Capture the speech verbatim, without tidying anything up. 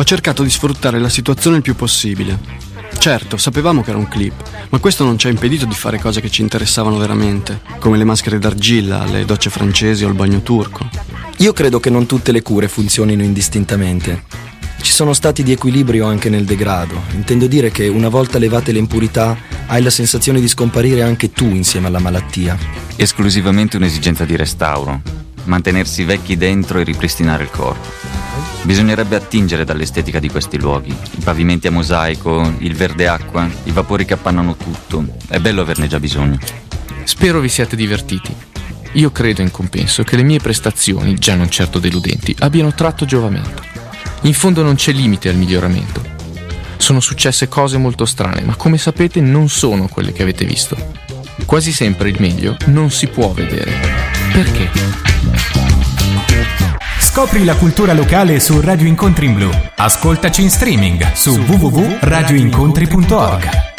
Ho cercato di sfruttare la situazione il più possibile. Certo, sapevamo che era un clip, ma questo non ci ha impedito di fare cose che ci interessavano veramente, come le maschere d'argilla, le docce francesi o il bagno turco. Io credo che non tutte le cure funzionino indistintamente. Ci sono stati di equilibrio anche nel degrado. Intendo dire che una volta levate le impurità, hai la sensazione di scomparire anche tu insieme alla malattia. Esclusivamente un'esigenza di restauro, mantenersi vecchi dentro e ripristinare il corpo. Bisognerebbe attingere dall'estetica di questi luoghi, i pavimenti a mosaico, il verde acqua, i vapori che appannano tutto. È bello averne già bisogno. Spero vi siate divertiti. Io credo in compenso che le mie prestazioni, già non certo deludenti, abbiano tratto giovamento. In fondo non c'è limite al miglioramento. Sono successe cose molto strane, ma come sapete non sono quelle che avete visto. Quasi sempre il meglio non si può vedere. Perché? Scopri la cultura locale su Radio Incontri in Blu. Ascoltaci in streaming su w w w punto radio incontri punto org.